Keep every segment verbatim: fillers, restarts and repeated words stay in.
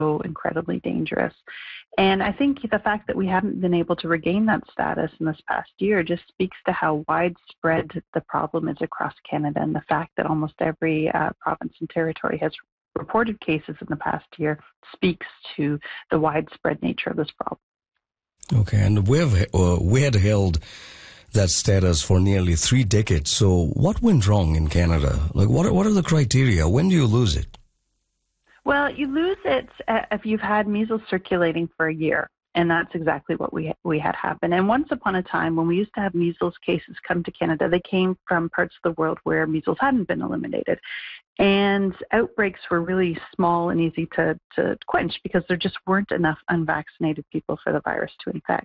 so incredibly dangerous. And I think the fact that we haven't been able to regain that status in this past year just speaks to how widespread the problem is across Canada, and the fact that almost every uh, province and territory has reported cases in the past year speaks to the widespread nature of this problem. Okay, and we've uh, we had held that status for nearly three decades. So what went wrong in Canada? Like, what are, what are the criteria? When do you lose it? Well, you lose it uh, if you've had measles circulating for a year, and that's exactly what we we had happen. And once upon a time, when we used to have measles cases come to Canada, they came from parts of the world where measles hadn't been eliminated. And outbreaks were really small and easy to, to quench because there just weren't enough unvaccinated people for the virus to infect.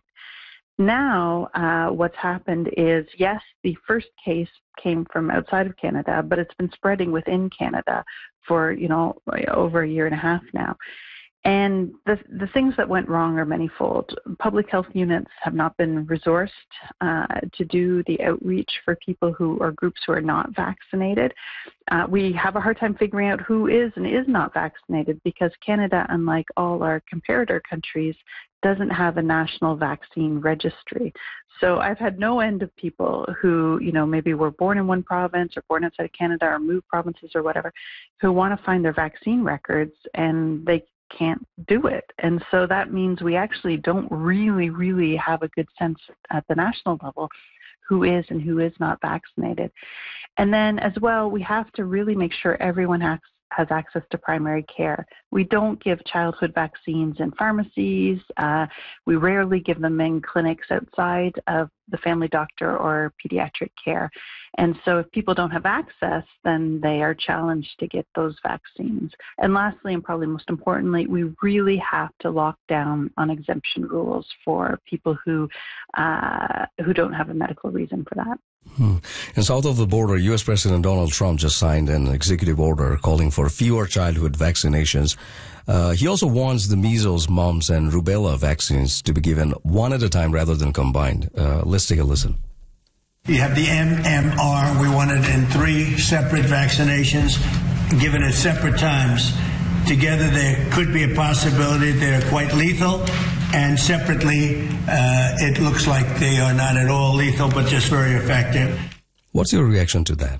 Now, uh, what's happened is, yes, the first case came from outside of Canada, but it's been spreading within Canada for, you know, over a year and a half now. And the the things that went wrong are manifold. Public health units have not been resourced uh, to do the outreach for people who are groups who are not vaccinated. Uh, we have a hard time figuring out who is and is not vaccinated because Canada, unlike all our comparator countries, doesn't have a national vaccine registry. So I've had no end of people who, you know, maybe were born in one province or born outside of Canada or moved provinces or whatever, who want to find their vaccine records and they can't do it. And so that means we actually don't really, really have a good sense at the national level who is and who is not vaccinated. And then as well, we have to really make sure everyone has has access to primary care. We don't give childhood vaccines in pharmacies. Uh, we rarely give them in clinics outside of the family doctor or pediatric care. And so if people don't have access, then they are challenged to get those vaccines. And lastly, and probably most importantly, we really have to lock down on exemption rules for people who uh, who don't have a medical reason for that. Hmm. And south of the border, U S President Donald Trump just signed an executive order calling for fewer childhood vaccinations. Uh, he also wants the measles, mumps, and rubella vaccines to be given one at a time rather than combined. Uh, let's take a listen. You have the M M R. We want it in three separate vaccinations, given at separate times. Together, there could be a possibility they're quite lethal. And separately, uh, it looks like they are not at all lethal, but just very effective. What's your reaction to that?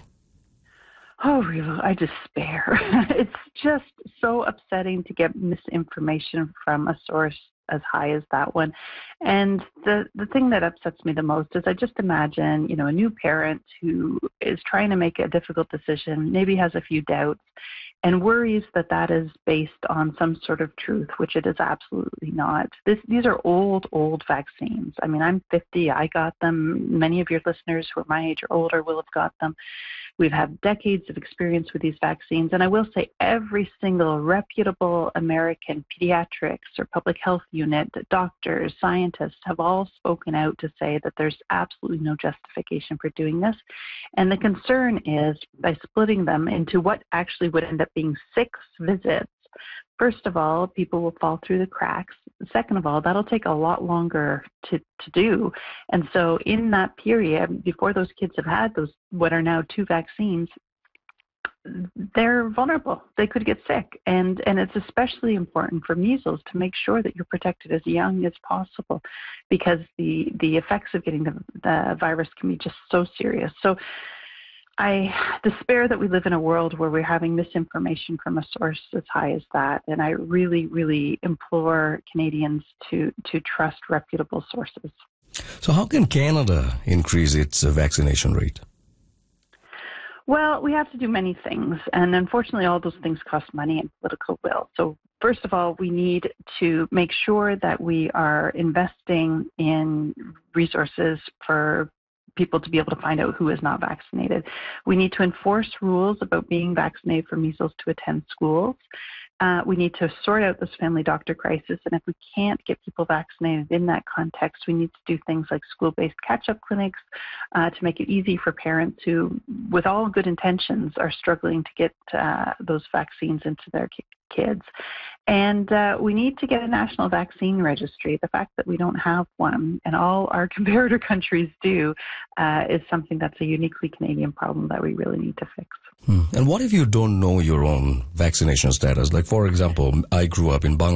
Oh, really, I despair. It's just so upsetting to get misinformation from a source as high as that one. And the, the thing that upsets me the most is I just imagine, you know, a new parent who is trying to make a difficult decision, maybe has a few doubts, and worries that that is based on some sort of truth, which it is absolutely not. This, these are old, old vaccines. I mean, I'm fifty. I got them. Many of your listeners who are my age or older will have got them. We've had decades of experience with these vaccines. And I will say every single reputable American pediatrics or public health unit, doctors, scientists have all spoken out to say that there's absolutely no justification for doing this. And the concern is by splitting them into what actually would end up being six visits. First of all, people will fall through the cracks. Second of all, that'll take a lot longer to, to do. And so in that period, before those kids have had those, what are now two vaccines, they're vulnerable. They could get sick. And, and it's especially important for measles to make sure that you're protected as young as possible because the, the effects of getting the, the virus can be just so serious. So I despair that we live in a world where we're having misinformation from a source as high as that. And I really, really implore Canadians to, to trust reputable sources. So how can Canada increase its uh, vaccination rate? Well, we have to do many things. And unfortunately, all those things cost money and political will. So first of all, we need to make sure that we are investing in resources for people to be able to find out who is not vaccinated. We need to enforce rules about being vaccinated for measles to attend schools. Uh, we need to sort out this family doctor crisis. And if we can't get people vaccinated in that context, we need to do things like school-based catch-up clinics uh, to make it easy for parents who, with all good intentions, are struggling to get uh, those vaccines into their kids. And uh, we need to get a national vaccine registry. The fact that we don't have one, and all our comparator countries do, uh, is something that's a uniquely Canadian problem that we really need to fix. Hmm. And what if you don't know your own vaccination status? Like, for example, I grew up in Bangladesh.